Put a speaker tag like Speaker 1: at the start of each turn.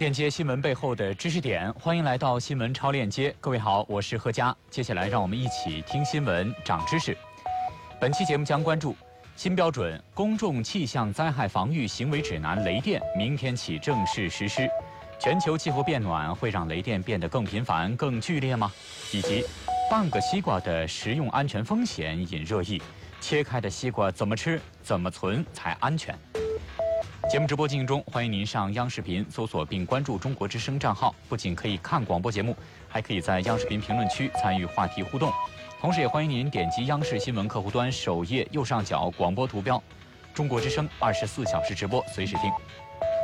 Speaker 1: 链接新闻背后的知识点，欢迎来到新闻超链接。各位好，我是何佳。接下来让我们一起听新闻，长知识。本期节目将关注新标准公众气象灾害防御行为指南雷电明天起正式实施。全球气候变暖会让雷电变得更频繁、更剧烈吗？以及半个西瓜的食用安全风险引热议，切开的西瓜怎么吃、怎么存才安全？节目直播进行中，欢迎您上央视频搜索并关注中国之声账号，不仅可以看广播节目，还可以在央视频评论区参与话题互动。同时也欢迎您点击央视新闻客户端首页右上角广播图标，中国之声24小时直播，随时听。